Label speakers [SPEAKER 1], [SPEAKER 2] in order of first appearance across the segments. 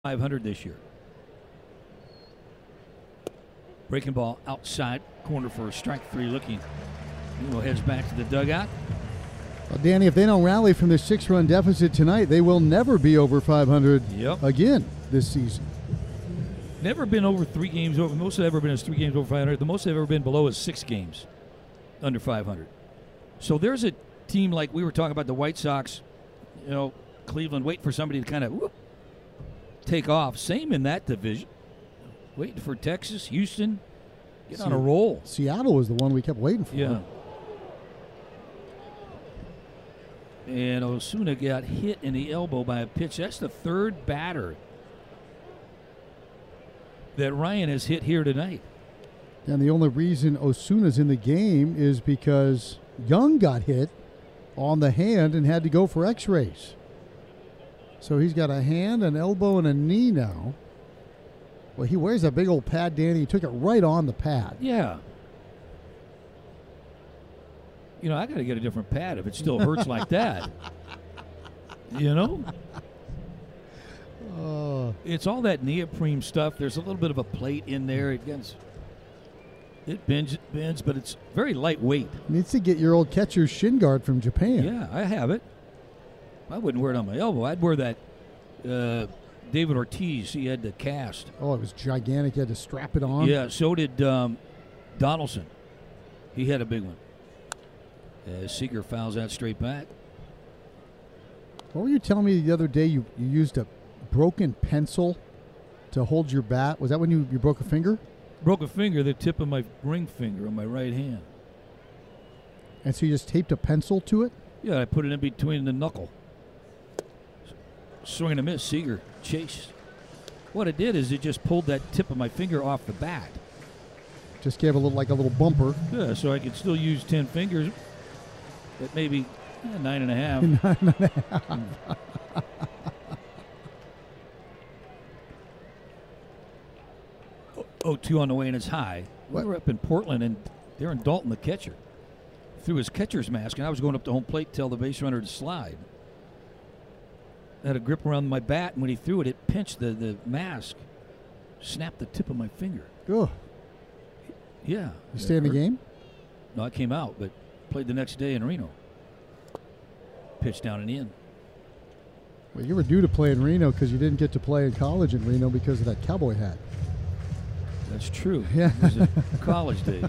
[SPEAKER 1] 500 this year. Breaking ball outside corner for a strike three looking. Nemo heads back to the dugout.
[SPEAKER 2] Well, Danny, if they don't rally from this 6-run deficit tonight, they will never be over 500 again this season.
[SPEAKER 1] Never been over 3 games over. Most they've ever been is 3 games over 500. The most they've ever been below is 6 games under 500. So there's a team like we were talking about the White Sox, Cleveland, wait for somebody to kind of take off. Same in that division. Waiting for Texas, Houston, get on a roll.
[SPEAKER 2] Seattle was the one we kept waiting for.
[SPEAKER 1] Yeah. And Osuna got hit in the elbow by a pitch. That's the 3rd batter that Ryan has hit here tonight.
[SPEAKER 2] And the only reason Osuna's in the game is because Young got hit on the hand and had to go for x-rays. So he's got a hand, an elbow, and a knee now. Well, he wears that big old pad, Danny. He took it right on the pad.
[SPEAKER 1] Yeah. I got to get a different pad if it still hurts like that. It's all that neoprene stuff. There's a little bit of a plate in there. It bends, but it's very lightweight.
[SPEAKER 2] Needs to get your old catcher's shin guard from Japan.
[SPEAKER 1] Yeah, I have it. I wouldn't wear it on my elbow. I'd wear that David Ortiz. He had the cast.
[SPEAKER 2] Oh, it was gigantic. You had to strap it on.
[SPEAKER 1] Yeah, so did Donaldson. He had a big one. Seager fouls that straight back.
[SPEAKER 2] What were you telling me the other day? You used a broken pencil to hold your bat. Was that when you broke a finger?
[SPEAKER 1] Broke a finger, the tip of my ring finger on my right hand.
[SPEAKER 2] And so you just taped a pencil to it?
[SPEAKER 1] Yeah, I put it in between the knuckle. Swing and a miss. Seager chased. What it did is it just pulled that tip of my finger off the bat.
[SPEAKER 2] Just gave a little bumper.
[SPEAKER 1] Yeah, so I could still use 10 fingers, but maybe 9.5.
[SPEAKER 2] 9.5.
[SPEAKER 1] 0-2 on the way, and it's high. We were up in Portland, and Darren Dalton, the catcher, threw his catcher's mask, and I was going up to home plate to tell the base runner to slide. I had a grip around my bat, and when he threw it, it pinched the mask, snapped the tip of my finger.
[SPEAKER 2] Oh.
[SPEAKER 1] Yeah.
[SPEAKER 2] You stay in the game?
[SPEAKER 1] No, I came out, but played the next day in Reno. Pitched down and in.
[SPEAKER 2] Well, you were due to play in Reno because you didn't get to play in college in Reno because of that cowboy hat.
[SPEAKER 1] That's true.
[SPEAKER 2] Yeah.
[SPEAKER 1] It was college days.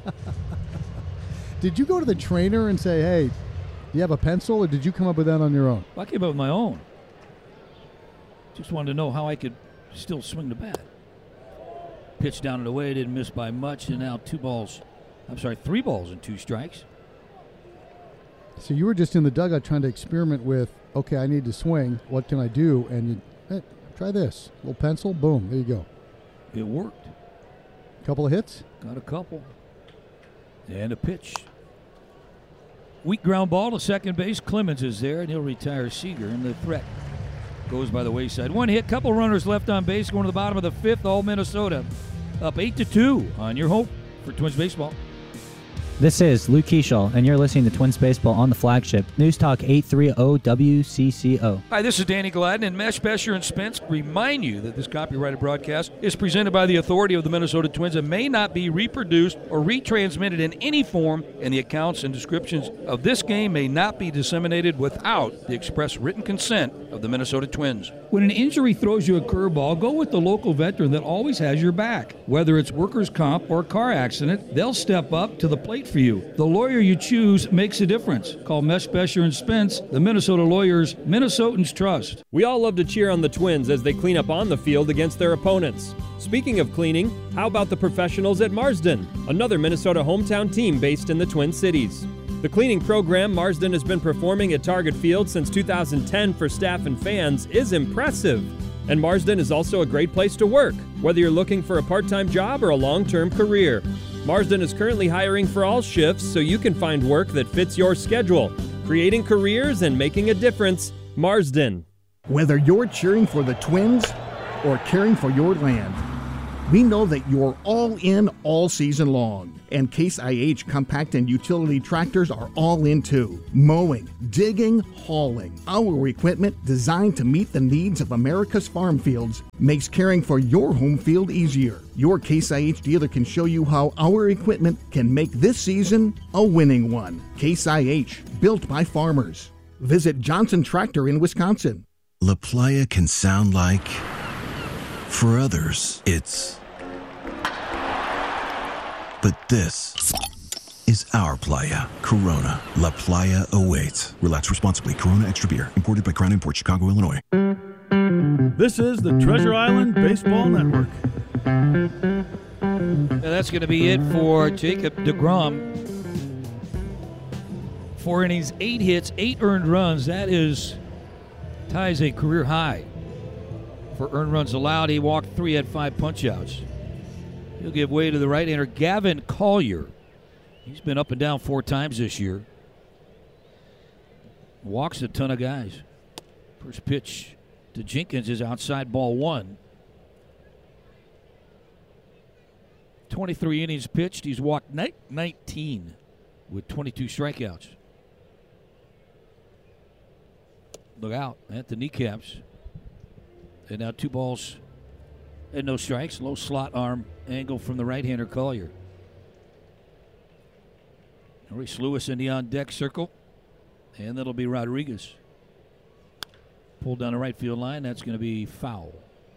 [SPEAKER 2] Did you go to the trainer and say, hey, do you have a pencil, or did you come up with that on your own?
[SPEAKER 1] Well, I came up with my own. Just wanted to know how I could still swing the bat. Pitched down and away, didn't miss by much, and now 3 balls and 2 strikes.
[SPEAKER 2] So you were just in the dugout trying to experiment with, okay, I need to swing. What can I do? And try this. Little pencil, boom, there you go.
[SPEAKER 1] It worked.
[SPEAKER 2] Couple of hits?
[SPEAKER 1] Got a couple. And a pitch. Weak ground ball to second base. Clemens is there, and he'll retire Seager, and the threat goes by the wayside. 1 hit, couple runners left on base, going to the bottom of the 5th. All Minnesota up 8-2 on your home for Twins baseball.
[SPEAKER 3] This is Luke Keishall, and you're listening to Twins Baseball on the flagship News Talk 830 WCCO.
[SPEAKER 1] Hi, this is Danny Gladden, and Mesh, Besher, and Spence remind you that this copyrighted broadcast is presented by the authority of the Minnesota Twins and may not be reproduced or retransmitted in any form, and the accounts and descriptions of this game may not be disseminated without the express written consent of the Minnesota Twins. When an injury throws you a curveball, go with the local veteran that always has your back. Whether it's workers' comp or car accident, they'll step up to the plate for you. The lawyer you choose makes a difference. Call Mesh, Besher, and Spence, the Minnesota lawyers Minnesotans trust.
[SPEAKER 4] We all love to cheer on the Twins as they clean up on the field against their opponents. Speaking of cleaning, how about the professionals at Marsden, another Minnesota hometown team based in the Twin Cities? The cleaning program Marsden has been performing at Target Field since 2010 for staff and fans is impressive. And Marsden is also a great place to work, whether you're looking for a part-time job or a long-term career. Marsden is currently hiring for all shifts so you can find work that fits your schedule. Creating careers and making a difference, Marsden.
[SPEAKER 5] Whether you're cheering for the Twins or caring for your land, We know that you're all in all season long. And Case IH compact and utility tractors are all in too. Mowing, digging, hauling. Our equipment designed to meet the needs of America's farm fields makes caring for your home field easier. Your Case IH dealer can show you how our equipment can make this season a winning one. Case IH, built by farmers. Visit Johnson Tractor in Wisconsin.
[SPEAKER 6] La Playa can sound like, for others, it's. But this is our playa. Corona. La Playa awaits. Relax responsibly. Corona Extra Beer. Imported by Crown Imports, Chicago, Illinois.
[SPEAKER 7] This is the Treasure Island Baseball Network.
[SPEAKER 1] Now that's going to be it for Jacob deGrom. 4 innings, 8 hits, 8 earned runs. That ties a career high for earned runs allowed. He walked 3, had 5 punch-outs. He'll give way to the right-hander, Gavin Collier. He's been up and down 4 times this year. Walks a ton of guys. First pitch to Jenkins is outside, ball 1. 23 innings pitched. He's walked 19 with 22 strikeouts. Look out at the kneecaps. And now 2 balls and no strikes. Low slot arm angle from the right-hander Collier. Reese Lewis in the on-deck circle. And that'll be Rodriguez. Pulled down the right field line. That's going to be foul.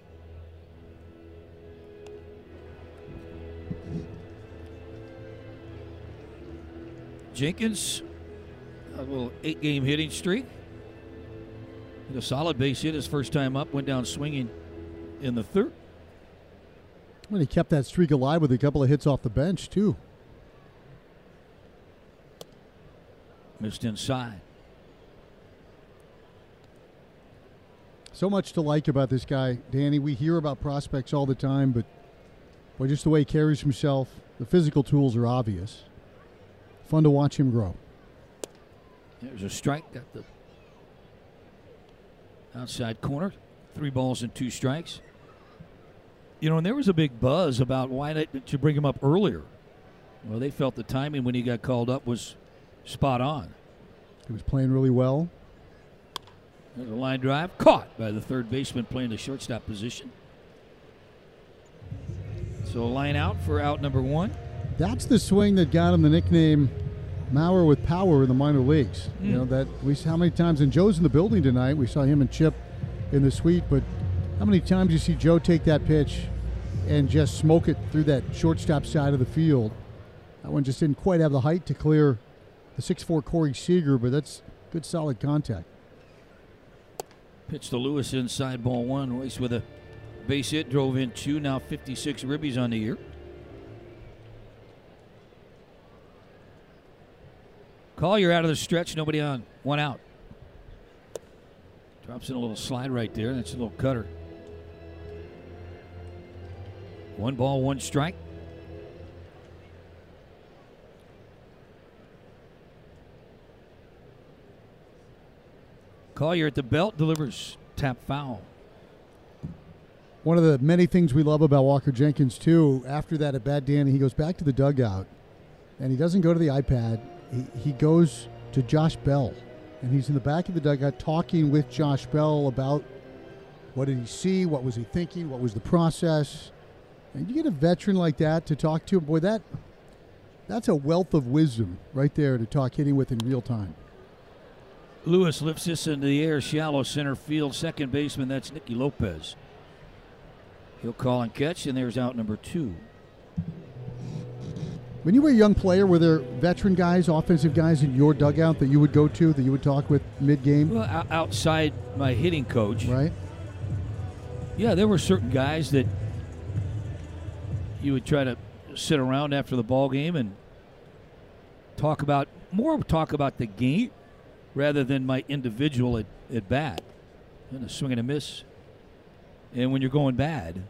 [SPEAKER 1] Jenkins, a little 8-game hitting streak. Hit a solid base hit his first time up. Went down swinging in the 3rd.
[SPEAKER 2] When he kept that streak alive with a couple of hits off the bench, too.
[SPEAKER 1] Missed inside.
[SPEAKER 2] So much to like about this guy, Danny. We hear about prospects all the time, but boy, just the way he carries himself, the physical tools are obvious. Fun to watch him grow.
[SPEAKER 1] There's a strike. Got the outside corner. 3 balls and 2 strikes. You know, and there was a big buzz about why didn't you bring him up earlier. Well, they felt the timing when he got called up was spot on.
[SPEAKER 2] He was playing really well.
[SPEAKER 1] There's a line drive. Caught by the third baseman playing the shortstop position. So a line out for out number 1.
[SPEAKER 2] That's the swing that got him the nickname Mauer with power in the minor leagues. You know, that we how many times, and Joe's in the building tonight, we saw him and Chip in the suite, but how many times you see Joe take that pitch and just smoke it through that shortstop side of the field? That one just didn't quite have the height to clear the 6'4" Corey Seager, but that's good solid contact.
[SPEAKER 1] Pitch to Lewis inside, ball 1. Royce with a base hit, drove in 2, now 56 ribbies on the year. Collier out of the stretch, nobody on, 1 out. Drops in a little slide right there. That's a little cutter. 1 ball, 1 strike. Collier at the belt, delivers, tap foul.
[SPEAKER 2] One of the many things we love about Walker Jenkins, too, after that at bat, Danny, he goes back to the dugout, and he doesn't go to the iPad. He goes to Josh Bell, and he's in the back of the dugout talking with Josh Bell about what did he see, what was he thinking, what was the process. And you get a veteran like that to talk to, boy, that's a wealth of wisdom right there to talk hitting with in real time.
[SPEAKER 1] Lewis lifts this into the air, shallow center field. Second baseman, that's Nicky Lopez. He'll call and catch, and there's out number 2.
[SPEAKER 2] When you were a young player, were there veteran guys, offensive guys in your dugout that you would go to, that you would talk with mid-game?
[SPEAKER 1] Well, outside my hitting coach.
[SPEAKER 2] Right.
[SPEAKER 1] Yeah, there were certain guys that you would try to sit around after the ball game and talk about the game rather than my individual at bat. And a swing and a miss. And when you're going bad,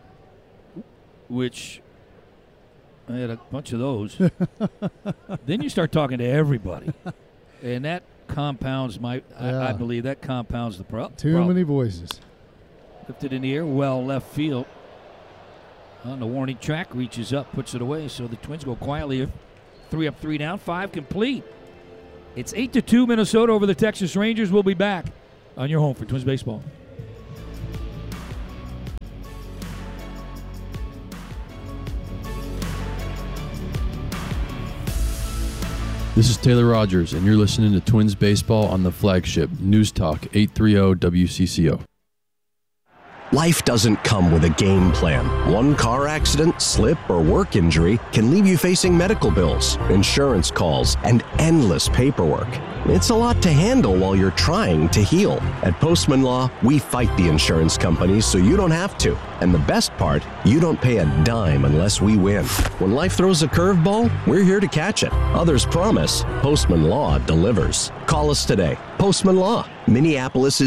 [SPEAKER 1] which I had a bunch of those, then you start talking to everybody. And that compounds I believe that compounds the problem.
[SPEAKER 2] Too many voices.
[SPEAKER 1] Lifted in the air, well left field. On the warning track, reaches up, puts it away. So the Twins go quietly. 3 up, 3 down, 5 complete. It's 8-2 Minnesota over the Texas Rangers. We'll be back on your home for Twins baseball.
[SPEAKER 8] This is Taylor Rogers, and you're listening to Twins Baseball on the flagship News Talk 830 WCCO.
[SPEAKER 9] Life doesn't come with a game plan. One car accident, slip, or work injury can leave you facing medical bills, insurance calls, and endless paperwork. It's a lot to handle while you're trying to heal. At Postman Law, we fight the insurance companies so you don't have to. And the best part, you don't pay a dime unless we win. When life throws a curveball, we're here to catch it. Others promise, Postman Law delivers. Call us today. Postman Law, Minneapolis'